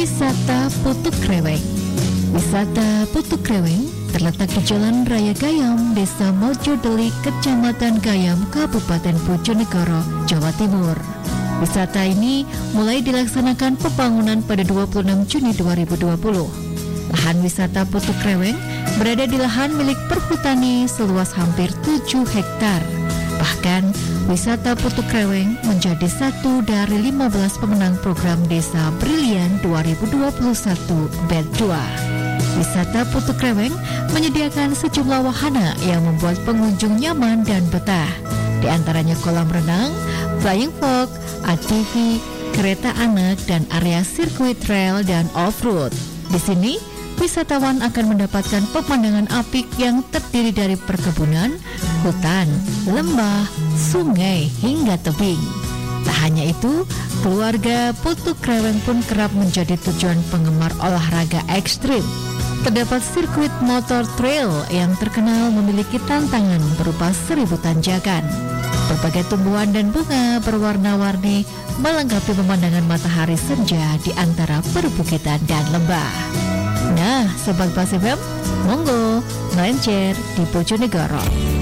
Wisata Putu Kreweng. Wisata Putu Kreweng terletak di Jalan Raya Gayam, Desa Mojodeli, Kecamatan Gayam, Kabupaten Bojonegoro, Jawa Timur. Wisata ini mulai dilaksanakan pembangunan pada 26 Juni 2020. Lahan wisata Putu Kreweng berada di lahan milik perhutani seluas hampir 7 hektar. Bahkan, wisata Putu Kreweng menjadi satu dari 15 pemenang program Desa Brilian 2021 Bed 2. Wisata Putu Kreweng menyediakan sejumlah wahana yang membuat pengunjung nyaman dan betah. Di antaranya kolam renang, flying fox, ATV, kereta anak, dan area sirkuit trail dan off-road. Di sini, wisatawan akan mendapatkan pemandangan apik yang terdiri dari perkebunan, hutan, lembah, sungai, hingga tebing. Tak hanya itu, keluarga Putu Kreweng pun kerap menjadi tujuan penggemar olahraga ekstrim. Terdapat sirkuit motor trail yang terkenal memiliki tantangan berupa 1000 tanjakan. Berbagai tumbuhan dan bunga berwarna-warni melengkapi pemandangan matahari senja di antara perbukitan dan lembah. Nah, Sobat Pas FM, monggo melenceng di Bojonegoro.